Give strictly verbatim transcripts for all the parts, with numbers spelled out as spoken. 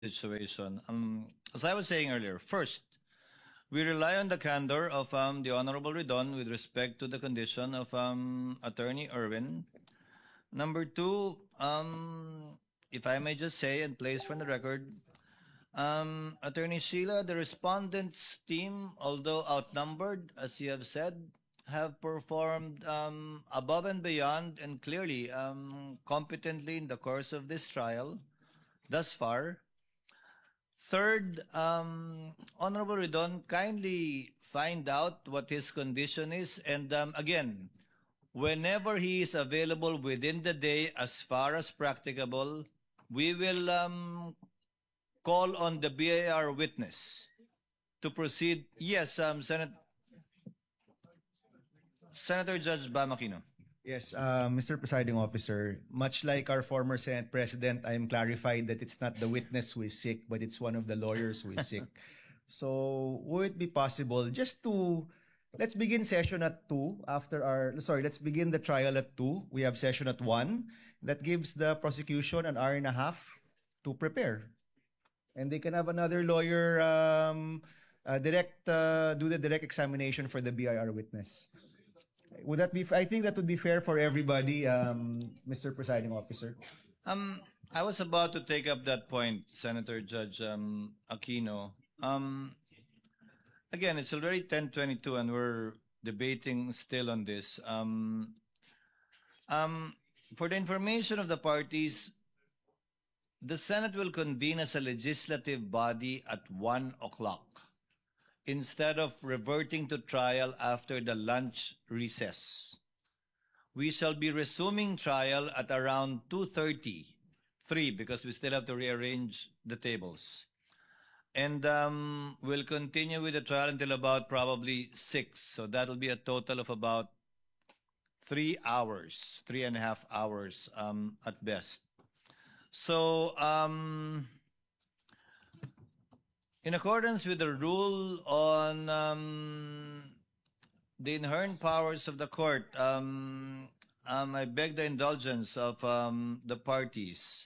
situation. Um, as I was saying earlier, first, we rely on the candor of um, the Honorable Ridon with respect to the condition of um, Attorney Irwin. Number two, um, if I may just say and place from the record, um, Attorney Sheila, the respondents' team, although outnumbered, as you have said, have performed um, above and beyond and clearly um, competently in the course of this trial thus far. Third, um, Honorable Ridon, kindly find out what his condition is. And um, again, whenever he is available within the day, as far as practicable, we will um, call on the B I R witness to proceed. Yes, um, Senate, Senator Judge Bam Aquino. Yes, uh, Mister Presiding Officer, much like our former Senate President, I am clarified that it's not the witness who is sick, but it's one of the lawyers who is sick. So, would it be possible just to, let's begin session at two after our, sorry, let's begin the trial at two. We have session at one. That gives the prosecution an hour and a half to prepare. And they can have another lawyer um, uh, direct, uh, do the direct examination for the B I R witness. Would that be? I think that would be fair for everybody, um, Mister Presiding Officer. Um, I was about to take up that point, Senator Judge um, Aquino. Um, again, it's already ten twenty-two, and we're debating still on this. Um, um, for the information of the parties, the Senate will convene as a legislative body at one o'clock. Instead of reverting to trial after the lunch recess. We shall be resuming trial at around two thirty, three, because we still have to rearrange the tables. And um, we'll continue with the trial until about probably six. So that'll be a total of about three hours, three and a half hours um, at best. So, um, in accordance with the rule on um, the inherent powers of the court, um, um, I beg the indulgence of um, the parties.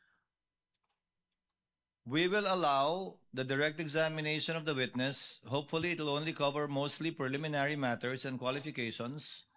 We will allow the direct examination of the witness. Hopefully, it will only cover mostly preliminary matters and qualifications.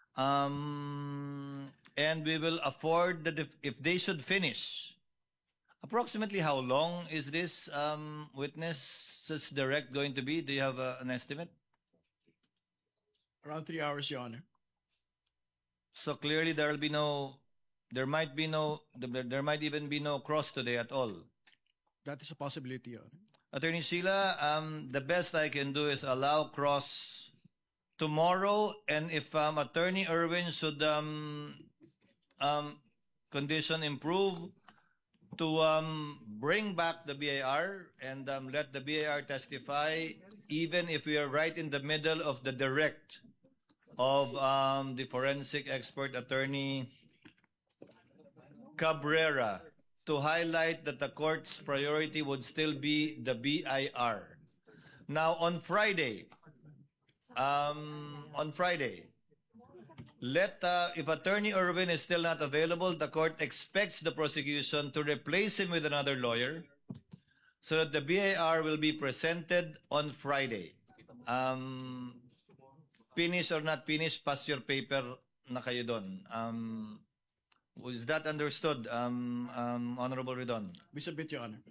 Um, and we will afford that if they should finish. Approximately how long is this um, witness's direct going to be? Do you have uh, an estimate? Around three hours, Your Honor. So clearly there will be no, there might be no, there might even be no cross today at all. That is a possibility, Your Honor. Attorney Sheila, um, the best I can do is allow cross tomorrow, and if um, Attorney Irwin should um, um, condition improve, to um, bring back the B I R and um, let the B I R testify, even if we are right in the middle of the direct of um, the forensic expert attorney Cabrera, to highlight that the court's priority would still be the B I R. Now, on Friday, um, on Friday, Let, uh, if Attorney Irwin is still not available, the court expects the prosecution to replace him with another lawyer so that the B I R will be presented on Friday. Um, finish or not finish, pass your paper na kayo doon. Um, is that understood, um, um, Honorable Ridon? We submit, Your Honor.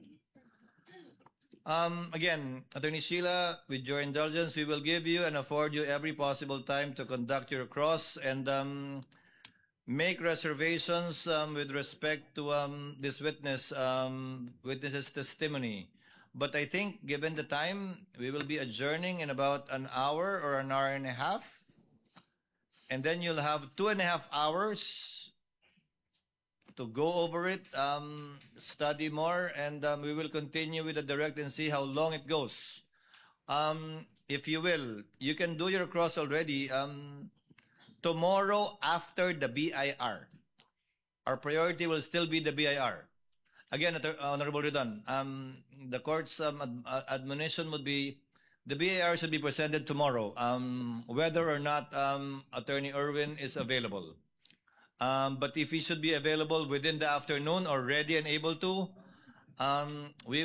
Um, again, Attorney Sheila, with your indulgence, we will give you and afford you every possible time to conduct your cross and um, make reservations um, with respect to um, this witness, um, witness's testimony. But I think, given the time, we will be adjourning in about an hour or an hour and a half. And then you'll have two and a half hours to go over it, um, study more, and um, we will continue with the direct and see how long it goes. Um, if you will, you can do your cross already um, tomorrow after the B I R. Our priority will still be the B I R. Again, Honorable Ridon, um, the court's um, ad admonition would be the B I R should be presented tomorrow, um, whether or not um, Attorney Irwin is available. Um, but if he should be available within the afternoon or ready and able to, Um, we